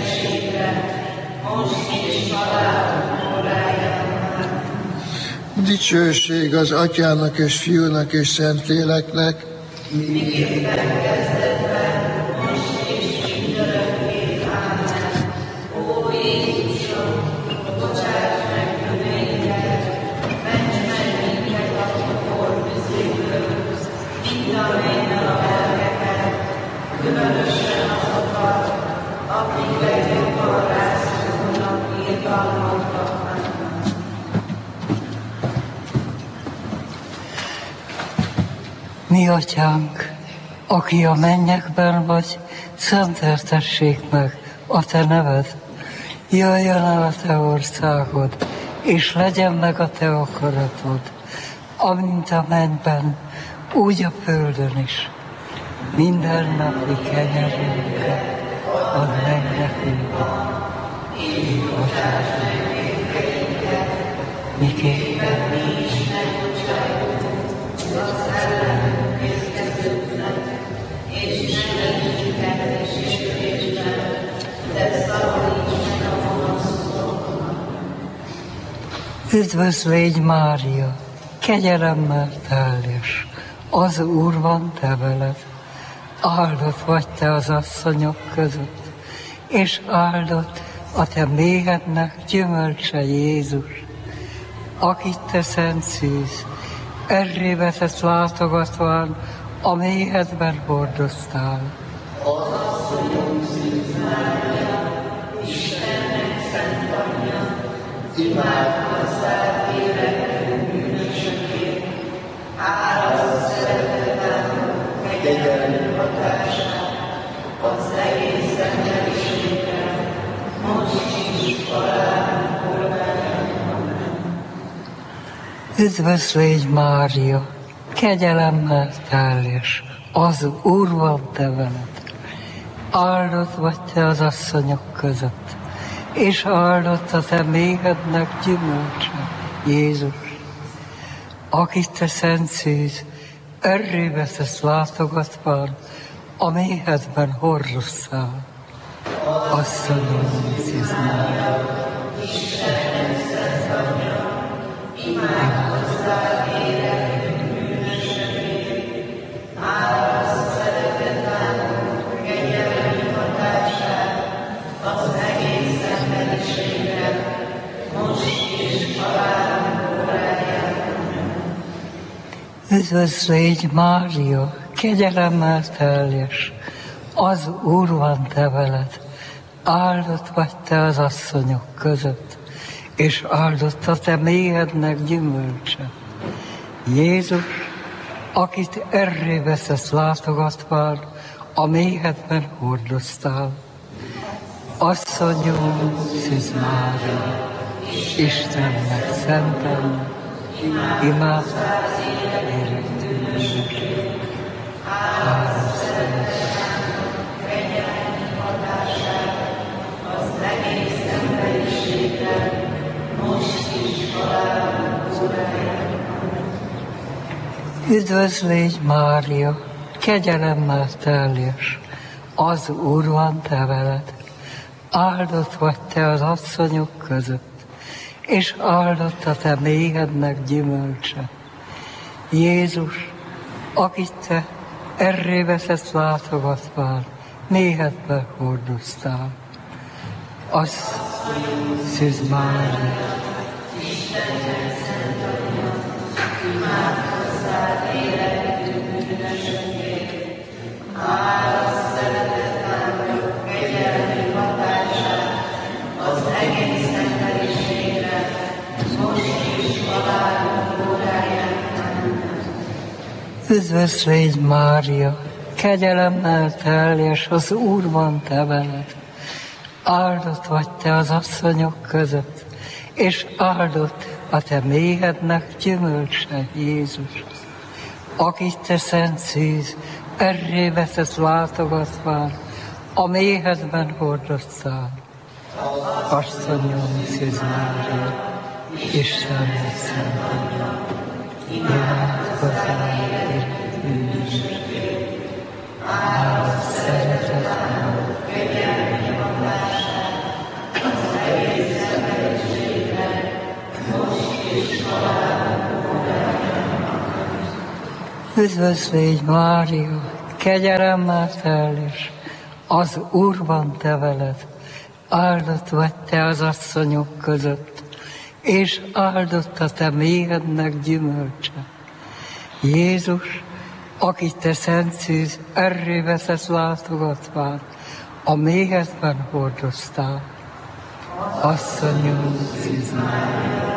Dicsőség az Atyának és Fiúnak és Szentléleknek, Mi Atyánk, aki a mennyekben vagy, szenteltessék meg a Te neved. Jöjjön el a Te országod, és legyen meg a Te akaratod, amint a mennyben, úgy a földön is. Minden napi kenyerünket add meg nekünk, és bocsáss meg, miképpen mi is Üdvözlégy Mária, kegyelemmel teljes, az Úr van te veled, áldott vagy te az asszonyok között, és áldott a te méhednek gyümölcse Jézus, akit te szent szűz, errébe tett látogatván a méhedben hordoztál. Az asszonyok szűz Mária, Istennek szent anyja, imádkozzál kérlek bűnösökért, árazott szeretetem, kegyelmi hatását, az egész emberiségre, most is halálunk órájában. Üdvözlégy Mária, kegyelemmel teljes, az Úr van te veled, áldott vagy te az asszonyok között, és áldott a te méhednek gyümölcse, Jézus, akit te szent szűz, errébe tesz látogatván, a méhedben hordoztál. Asszonyom, Szűz Mária, Istennek szent anyja, imádkozzál kérlek bűnösökért, árazott szeretetem, kegyelmi hatását, az egész emberiségre, most is halálunk órájában. Üdvözlégy Mária, kegyelemmel teljes, az Úr van te veled, áldott vagy te az asszonyok között, és áldott a te méhednek gyümölcse. Jézus, akit errébe tesz látogatván, a méhedben hordoztál. Asszonyom, Szűz Mária, Istennek szent anyja, imádkozzál értünk bűnösökért, áldott Üdvözlégy Mária, kegyelemmel teljes, az Úr van te veled, áldott vagy te az asszonyok között, és áldott a te méhednek gyümölcse. Jézus, akit te errébe tesz látogatván, méhedbe hordoztál. Az Szűz Mária, Istennek szent anyja, imádkozzál kérlek bűnösökért, árazott szeretetem, kegyelmi hatását, az egész emberiségre, most is halálunk órájában. Üdvözlégy Mária, kegyelemmel teljes, az Úr van te veled, áldott vagy te az asszonyok között, és áldott a te méhednek gyümölcse, Jézus, akit te szent szűz, errébe tesz látogatván, a méhedben hordoztál. Asszonyom, Szűz Mária, Istennek szent anyja, imádkozzál értünk bűnösökért, áldott szeretetem, kegyelmi hatását, Üdvözl légy, Mária, kegyelemmel teljes, az Úr van te veled, áldott vagy te az asszonyok között, és áldott a te méhednek gyümölcse. Jézus, akit te szent szűz errébe tesz látogatván, a méhedben hordoztál. Asszonyom, Szűz Mária,